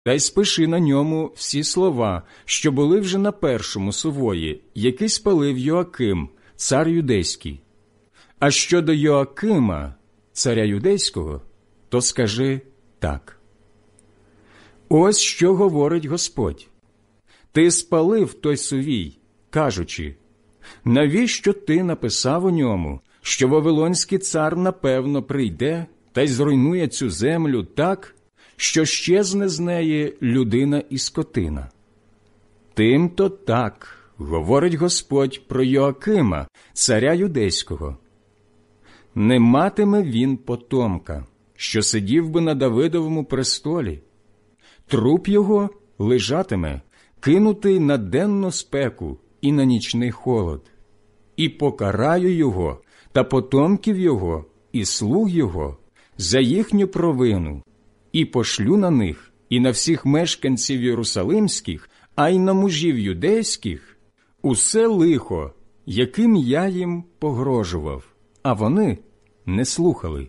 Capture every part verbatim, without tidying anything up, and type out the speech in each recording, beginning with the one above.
та й спиши на ньому всі слова, що були вже на першому сувої, який спалив Йоаким, цар юдейський. А щодо Йоакима, царя юдейського, то скажи так. Ось що говорить Господь. Ти спалив той сувій, кажучи, навіщо ти написав у ньому, що Вавилонський цар напевно прийде та й зруйнує цю землю так, що щезне з неї людина і скотина? Тим-то так говорить Господь про Йоакима, царя юдейського. Не матиме він потомка, що сидів би на Давидовому престолі. Труп його лежатиме, кинутий на денну спеку і на нічний холод. І покараю його та потомків його і слуг його за їхню провину, і пошлю на них і на всіх мешканців єрусалимських, а й на мужів юдейських усе лихо, яким я їм погрожував, а вони не слухали.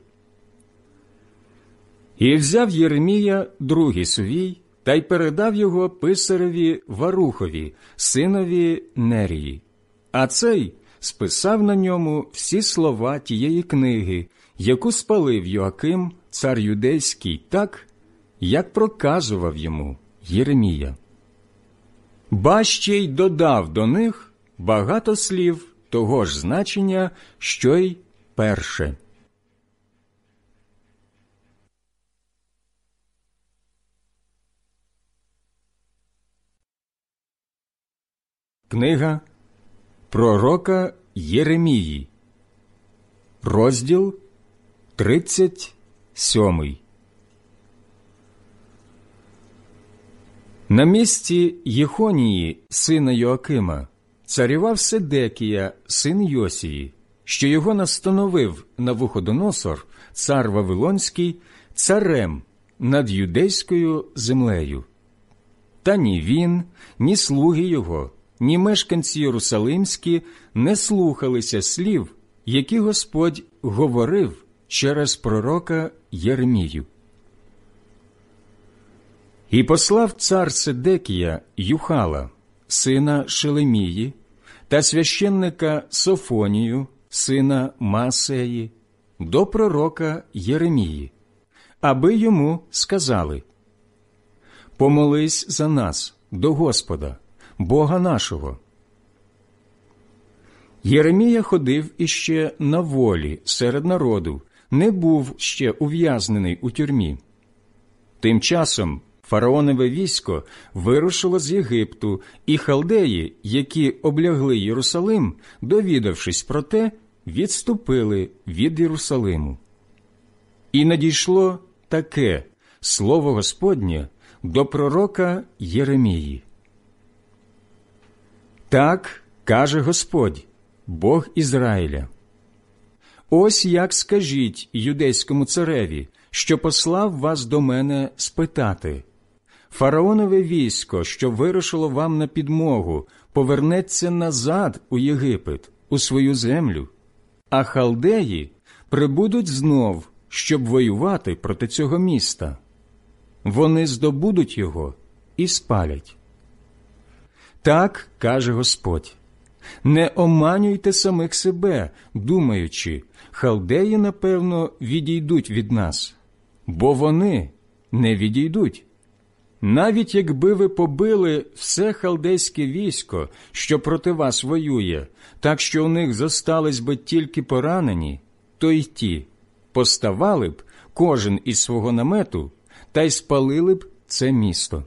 І взяв Єремія другий сувій та й передав його писареві Варухові, синові Нерії. А цей списав на ньому всі слова тієї книги, яку спалив Йоаким, цар юдейський, так, як проказував йому Єремія. Ба ще й додав до них багато слів того ж значення, що й перше. Книга пророка Єремії, розділ тридцять сьомий. На місці Єхонії, сина Йоакима, царював Седекія, син Йосії, що його настановив Навуходоносор, цар Вавилонський, царем над юдейською землею. Та ні він, ні слуги його, ні мешканці єрусалимські не слухалися слів, які Господь говорив через пророка Єремію. І послав цар Седекія Юхала, сина Шелемії, та священника Софонію, сина Маасеї, до пророка Єремії, аби йому сказали: «Помолись за нас до Господа, Бога нашого». Єремія ходив іще на волі серед народу, не був ще ув'язнений у тюрмі. Тим часом фараонове військо вирушило з Єгипту, і халдеї, які облягли Єрусалим, довідавшись про те, відступили від Єрусалиму. І надійшло таке слово Господнє до пророка Єремії. Так каже Господь, Бог Ізраїля: «Ось як скажіть юдейському цареві, що послав вас до мене спитати: фараонове військо, що вирушило вам на підмогу, повернеться назад у Єгипет, у свою землю, а халдеї прибудуть знов, щоб воювати проти цього міста. Вони здобудуть його і спалять. Так каже Господь: не оманюйте самих себе, думаючи, халдеї, напевно, відійдуть від нас, бо вони не відійдуть. Навіть якби ви побили все халдейське військо, що проти вас воює, так що у них зостались би тільки поранені, то й ті поставали б кожен із свого намету та й спалили б це місто».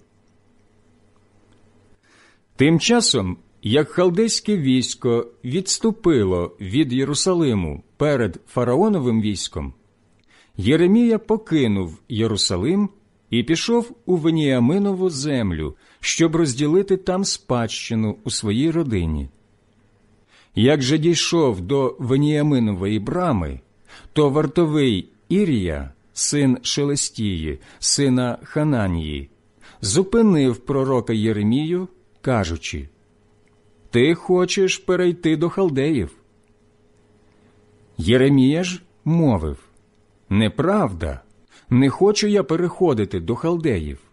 Тим часом, як халдейське військо відступило від Єрусалиму перед фараоновим військом, Єремія покинув Єрусалим і пішов у Веніаминову землю, щоб розділити там спадщину у своїй родині. Як же дійшов до Веніаминової брами, то вартовий Ірія, син Шелестії, сина Хананії, зупинив пророка Єремію, кажучи: «Ти хочеш перейти до халдеїв?» Єремія ж мовив: «Неправда, не хочу я переходити до халдеїв.